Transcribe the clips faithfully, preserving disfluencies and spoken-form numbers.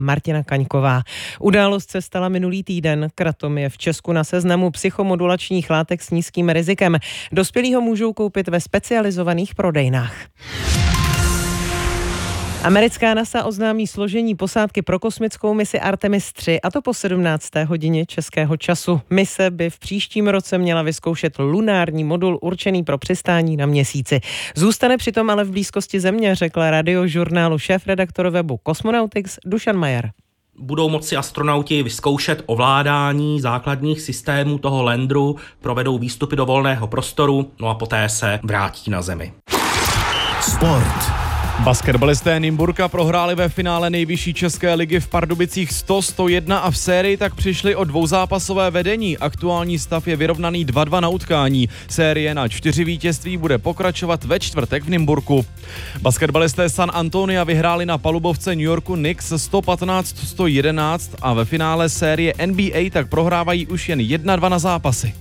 Martina Kaňková. Událost se stala minulý týden. Kratom je v Česku na seznamu psychomodulačních látek s nízkým rizikem. Dospělí ho můžou koupit ve specializovaných prodejnách. Americká NASA oznámí složení posádky pro kosmickou misi Artemis tři, a to po sedmnácté hodině českého času. Mise by v příštím roce měla vyzkoušet lunární modul určený pro přistání na Měsíci. Zůstane přitom ale v blízkosti Země, řekl Radiožurnálu šéfredaktor webu Cosmonautics Dušan Majer. Budou moci astronauti vyzkoušet ovládání základních systémů toho landru, provedou výstupy do volného prostoru, no a poté se vrátí na Zemi. Sport. Basketbalisté Nymburka prohráli ve finále nejvyšší české ligy v Pardubicích sto sto jedna a v sérii tak přišli o dvouzápasové vedení. Aktuální stav je vyrovnaný dva dva na utkání. Série na čtyři vítězství bude pokračovat ve čtvrtek v Nymburku. Basketbalisté San Antonia vyhráli na palubovce New Yorku Knicks sto patnáct sto jedenáct a ve finále série N B A tak prohrávají už jen jedna dva na zápasy.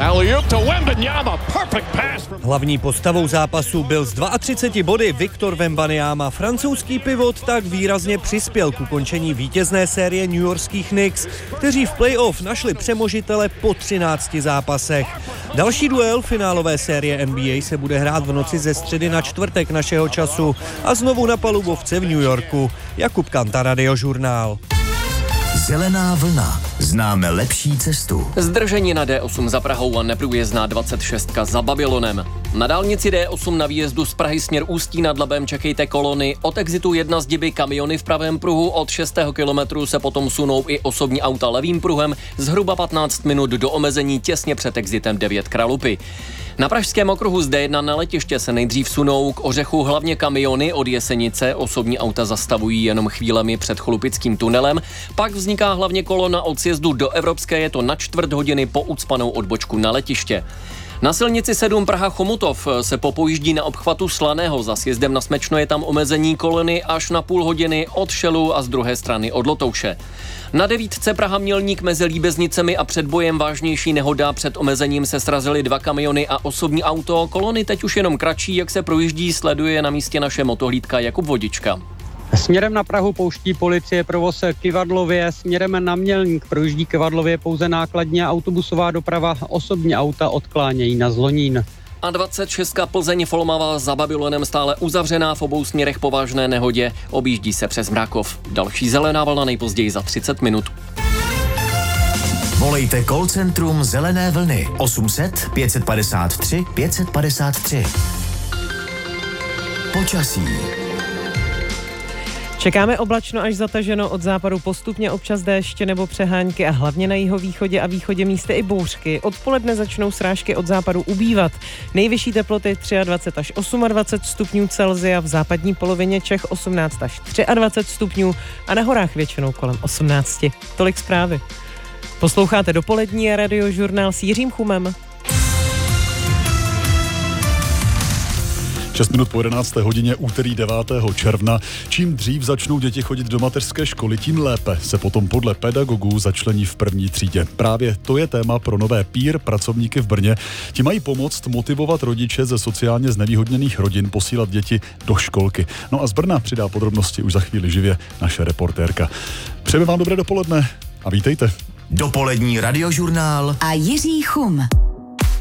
Hlavní postavou zápasu byl s třiceti dvěma body Victor Wembanyama. Francouzský pivot tak výrazně přispěl k ukončení vítězné série newyorských Knicks, kteří v playoff našli přemožitele po třinácti zápasech. Další duel finálové série N B A se bude hrát v noci ze středy na čtvrtek našeho času a znovu na palubovce v New Yorku. Jakub Kanta, Radiožurnál. Zelená vlna. Známe lepší cestu. Zdržení na D osm za Prahou a neprůjezdná dvacet šest za Babylonem. Na dálnici D osm na výjezdu z Prahy směr Ústí nad Labem čekejte kolony. Od exitu jedna z Diby kamiony v pravém pruhu, od šestého kilometru se potom sunou i osobní auta levým pruhem, zhruba patnáct minut do omezení těsně před exitem devět Kralupy. Na pražském okruhu z D jedna na letiště se nejdřív sunou k Ořechu hlavně kamiony, od Jesenice osobní auta zastavují jenom chvílemi před Chlupickým tunelem, pak vzniká hlavně kolona od sjezdu do Evropské, je to na čtvrt hodiny po ucpanou odbočku na letiště. Na silnici sedm Praha Chomutov se popojíždí na obchvatu Slaného, za sjezdem na Smečno je tam omezení kolony až na půl hodiny od Šelu a z druhé strany od Lotouše. Na devítce Praha Mělník mezi Líbeznicemi a Předbojem vážnější nehoda, před omezením se srazily dva kamiony a osobní auto, kolony teď už jenom kratší, jak se projíždí, sleduje na místě naše motohlídka Jakub Vodička. Směrem na Prahu pouští policie provoz k Kivadlově, směrem na Mělník projíždí Kivadlově pouze nákladní a autobusová doprava, osobní auta odklánějí na Zlonín. A dvacet šest Plzeň Folmava za Babylonem stále uzavřená v obou směrech po vážné nehodě, objíždí se přes Mrakov. Další zelená vlna nejpozději za třicet minut. Volejte call centrum Zelené vlny osm set pět padesát tři pět padesát tři. Počasí. Čekáme oblačno až zataženo, od západu postupně občas déšť nebo přehánky a hlavně na jihovýchodě a východě místy i bouřky. Odpoledne začnou srážky od západu ubývat. Nejvyšší teploty dvacet tři až dvacet osm stupňů Celsia, v západní polovině Čech osmnáct až dvacet tři stupňů a na horách většinou kolem osmnáct. Tolik zprávy. Posloucháte dopolední Radiožurnál s Jiřím Chumem. šest minut po jedenácté hodině úterý devátého června. Čím dřív začnou děti chodit do mateřské školy, tím lépe se potom podle pedagogů začlení v první třídě. Právě to je téma pro nové Peer pracovníky v Brně. Ti mají pomoct motivovat rodiče ze sociálně znevýhodněných rodin posílat děti do školky. No a z Brna přidá podrobnosti už za chvíli živě naše reportérka. Přejeme vám dobré dopoledne a vítejte. Dopolední Radiožurnál a Jiří Chum.